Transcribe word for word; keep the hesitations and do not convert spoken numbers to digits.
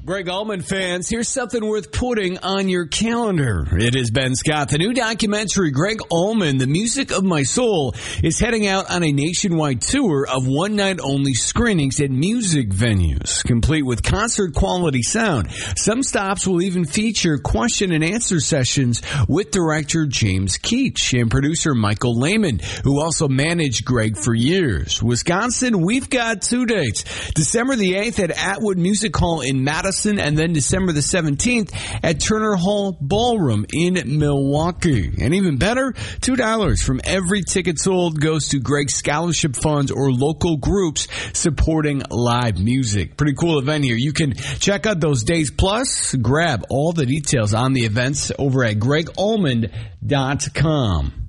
Greg Allman fans, here's something worth putting on your calendar. It is Ben Scott. The new documentary, Greg Allman, The Music of My Soul, is heading out on a nationwide tour of one-night-only screenings at music venues, complete with concert-quality sound. Some stops will even feature question-and-answer sessions with director James Keach and producer Michael Lehman, who also managed Greg for years. Wisconsin, we've got two dates. December the eighth at Atwood Music Hall in Madison, and then December the seventeenth at Turner Hall Ballroom in Milwaukee. And even better, two dollars from every ticket sold goes to Greg's scholarship funds or local groups supporting live music. Pretty cool event here. You can check out those days, plus grab all the details on the events over at greg allman dot com.